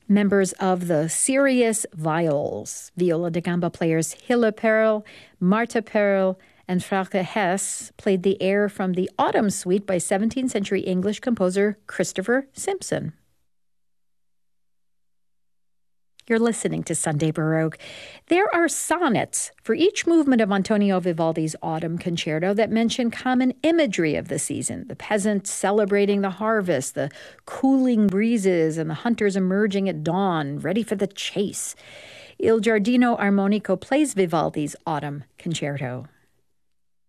Members of the Sirius Viols, viola da gamba players Hille Perl, Marta Perl, and Frauke Hess played the air from the Autumn Suite by 17th century English composer Christopher Simpson. You're listening to Sunday Baroque. There are sonnets for each movement of Antonio Vivaldi's Autumn Concerto that mention common imagery of the season: the peasants celebrating the harvest, the cooling breezes, and the hunters emerging at dawn, ready for the chase. Il Giardino Armonico plays Vivaldi's Autumn Concerto.